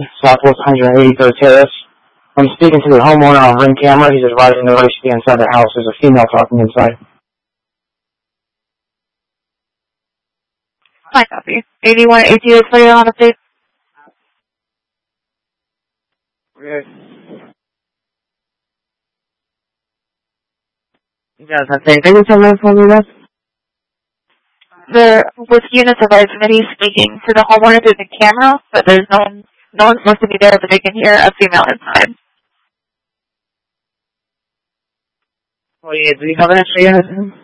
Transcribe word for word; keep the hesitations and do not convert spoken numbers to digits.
Southwest one hundred eighty-third Terrace. I'm speaking to the homeowner on Ring camera. He's advising nobody should be inside the house. There's a female talking inside. Hi, copy. eighty-one eighty-eight for you on update. Okay. You guys have anything to tell me for me, guys? The with units advised that he's speaking to the homeowner through the camera, but there's no one, no one's supposed to be there, but they can hear a female inside. Oh yeah, do you have an extra unit?